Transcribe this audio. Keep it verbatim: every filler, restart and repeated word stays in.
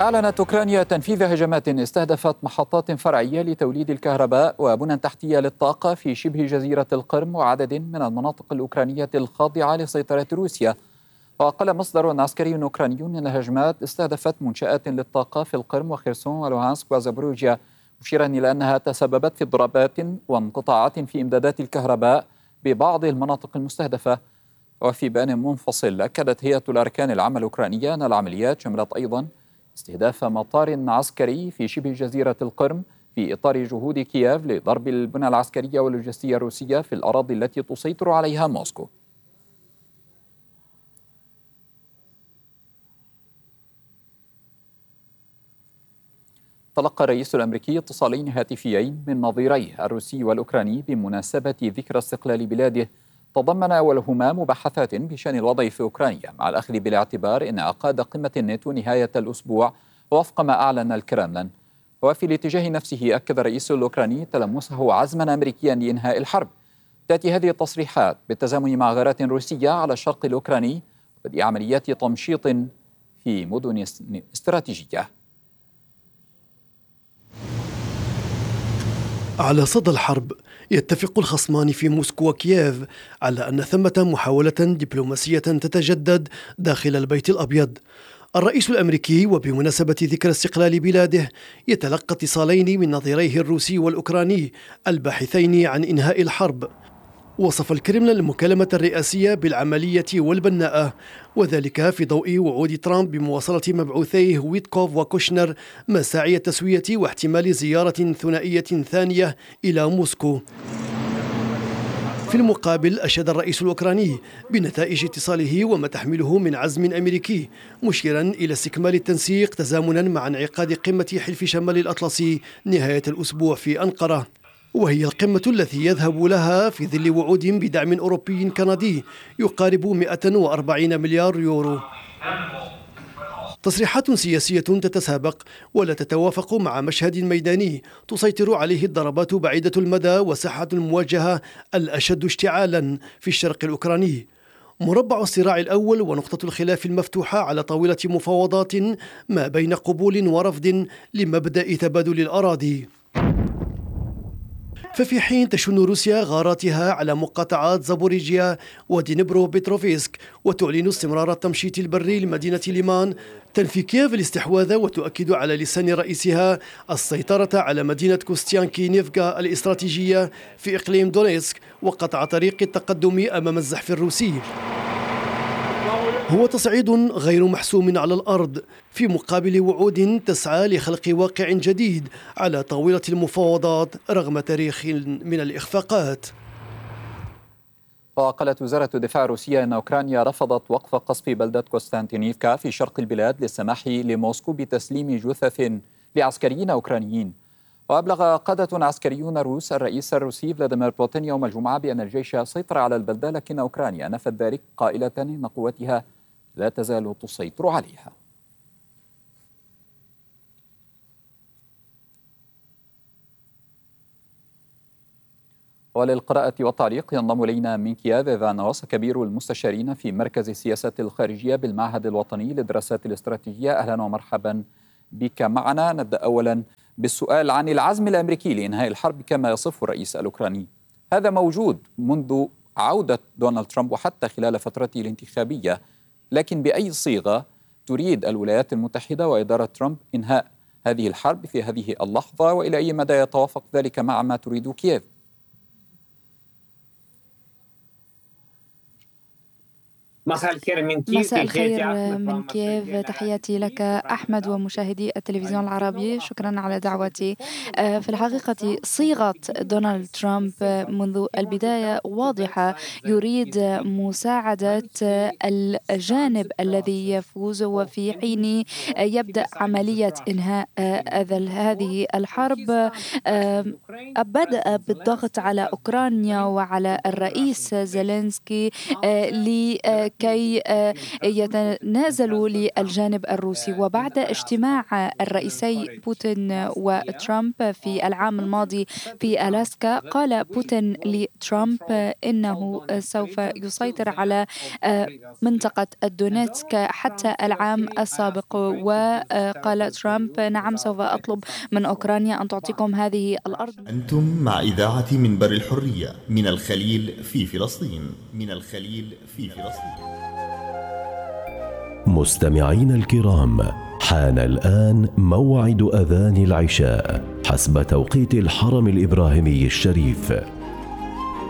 أعلنت أوكرانيا تنفيذ هجمات استهدفت محطات فرعية لتوليد الكهرباء وبنى تحتية للطاقة في شبه جزيرة القرم وعدد من المناطق الأوكرانية الخاضعة لسيطرة روسيا. وقال مصدر عسكري أوكراني أن الهجمات استهدفت منشآت للطاقة في القرم وخرسون ولوهانسك وزابوروجيا، مشيرا إلى أنها تسببت في ضربات وانقطاعات في إمدادات الكهرباء ببعض المناطق المستهدفة. وفي بيان منفصل أكدت هيئة الأركان العامة الأوكرانية أن العمليات شملت أيضا استهداف مطار عسكري في شبه جزيرة القرم في إطار جهود كييف لضرب البنى العسكرية واللوجستية الروسية في الأراضي التي تسيطر عليها موسكو. تلقى الرئيس الأمريكي اتصالين هاتفيين من نظيريه الروسي والأوكراني بمناسبة ذكرى استقلال بلاده، تضمن أولهما مباحثات بشأن الوضع في أوكرانيا، مع الأخذ بالاعتبار أن عقد قمة الناتو نهاية الأسبوع وفق ما أعلن الكرملين. وفي الاتجاه نفسه أكد الرئيس الأوكراني تلمسه عزما أمريكيا لإنهاء الحرب. تأتي هذه التصريحات بالتزامن مع غارات روسية على الشرق الأوكراني وبدء عمليات تمشيط في مدن استراتيجية. على صدى الحرب، يتفق الخصمان في موسكو وكييف على أن ثمة محاولة دبلوماسية تتجدد داخل البيت الأبيض. الرئيس الأمريكي وبمناسبة ذكرى استقلال بلاده يتلقى اتصالين من نظيريه الروسي والأوكراني الباحثين عن إنهاء الحرب. وصف الكرملين المكالمة الرئاسية بالعملية والبناءة، وذلك في ضوء وعود ترامب بمواصلة مبعوثيه ويتكوف وكوشنر مساعي التسوية واحتمال زيارة ثنائية ثانية إلى موسكو. في المقابل أشاد الرئيس الأوكراني بنتائج اتصاله وما تحمله من عزم أمريكي، مشيرا إلى استكمال التنسيق تزامنا مع انعقاد قمة حلف شمال الأطلسي نهاية الأسبوع في أنقرة، وهي القمة التي يذهب لها في ظل وعود بدعم أوروبي كندي يقارب مئة وأربعين مليار يورو. تصريحات سياسية تتسابق ولا تتوافق مع مشهد ميداني تسيطر عليه الضربات بعيدة المدى وساحة المواجهة الأشد اشتعالا في الشرق الأوكراني. مربع الصراع الأول ونقطة الخلاف المفتوحة على طاولة مفاوضات ما بين قبول ورفض لمبدأ تبادل الأراضي. ففي حين تشن روسيا غاراتها على مقاطعات زابوريجيا ودينبرو بيتروفيسك وتعلن استمرار التمشيط البري لمدينة ليمان، تنفي كييف الاستحواذ وتؤكد على لسان رئيسها السيطرة على مدينة كوستيانكي نيفكا الاستراتيجية في إقليم دونيتسك وقطع طريق التقدم أمام الزحف الروسي. هو تصعيد غير محسوم على الأرض في مقابل وعود تسعى لخلق واقع جديد على طاولة المفاوضات رغم تاريخ من الإخفاقات. وقالت وزارة الدفاع الروسية أن أوكرانيا رفضت وقف قصف بلدة كوستانتينيفكا في شرق البلاد للسماح لموسكو بتسليم جثث لعسكريين أوكرانيين. وأبلغ قادة عسكريون روس الرئيس الروسي فلاديمير بوتين يوم الجمعة بأن الجيش سيطر على البلدة، لكن أوكرانيا نفت ذلك قائلة أن قواتها لا تزال تسيطر عليها. وللقراءة والتعليق ينضم إلينا من كييف إيفان روس، كبير المستشارين في مركز السياسات الخارجية بالمعهد الوطني للدراسات الاستراتيجية. أهلا ومرحبا بك معنا. نبدأ أولا بالسؤال عن العزم الأمريكي لإنهاء الحرب كما يصف الرئيس الأوكراني. هذا موجود منذ عودة دونالد ترامب وحتى خلال فترته الانتخابية، لكن بأي صيغة تريد الولايات المتحدة وإدارة ترامب إنهاء هذه الحرب في هذه اللحظة، وإلى أي مدى يتوافق ذلك مع ما تريد كييف؟ مساء الخير من كييف. مساء الخير من كييف، تحياتي لك أحمد ومشاهدي التلفزيون العربي، شكرا على دعوتي. في الحقيقة صيغة دونالد ترامب منذ البداية واضحة، يريد مساعدة الجانب الذي يفوز، وفي حين يبدأ عملية إنهاء هذه الحرب بدأ بالضغط على أوكرانيا وعلى الرئيس زيلينسكي لكي كي يتنازلوا للجانب الروسي. وبعد اجتماع الرئيسي بوتين وترامب في العام الماضي في ألاسكا، قال بوتين لترامب إنه سوف يسيطر على منطقة الدونيتسك حتى العام السابق. وقال ترامب نعم سوف أطلب من أوكرانيا أن تعطيكم هذه الأرض. أنتم مع إذاعة منبر الحرية من الخليل في فلسطين من الخليل في فلسطين. مستمعين الكرام، حان الآن موعد أذان العشاء حسب توقيت الحرم الإبراهيمي الشريف.